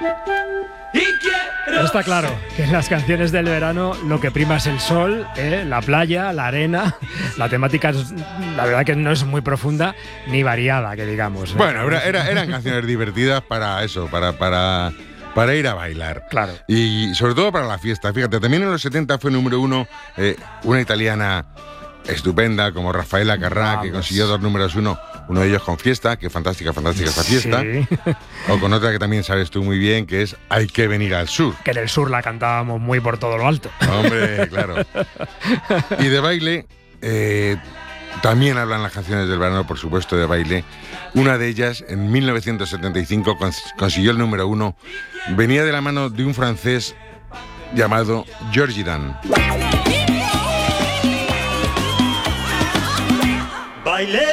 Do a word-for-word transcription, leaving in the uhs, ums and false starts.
Está claro que en las canciones del verano lo que prima es el sol, ¿eh? La playa, la arena. La temática, es, la verdad que no es muy profunda ni variada, que digamos, ¿eh? Bueno, era, era, eran canciones divertidas para eso, para, para, para ir a bailar. Claro. Y sobre todo para la fiesta. Fíjate, también en los setenta fue número uno eh, una italiana estupenda como Rafaela Carrà, Vamos. que consiguió dos números uno. Uno de ellos con Fiesta, que fantástica, fantástica esta fiesta. Sí. O con otra que también sabes tú muy bien, que es Hay que venir al sur. Que en el sur la cantábamos muy por todo lo alto. Hombre, claro. Y de baile, eh, también hablan las canciones del verano, por supuesto, de baile. Una de ellas, en mil novecientos setenta y cinco, cons- consiguió el número uno. Venía de la mano de un francés llamado Georgie Dan. Baile